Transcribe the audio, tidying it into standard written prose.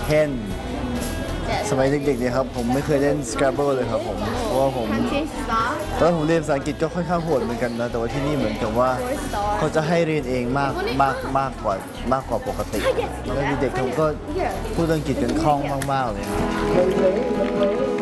10สมัยเด็กๆเนี่ยครับผมไม่เคยเล่น Scrabble เลยครับผมเพราะว่าผมตอนผมเรียนภาษาอังกฤษก็ค่อนข้างโหดเหมือนกันนะแต่ว่าที่นี่เหมือนกับว่าเขาจะให้เรียนเองมากกว่าปกติแล้วเด็กๆเขาก็พูดอังกฤษกันคล่องมากๆเลย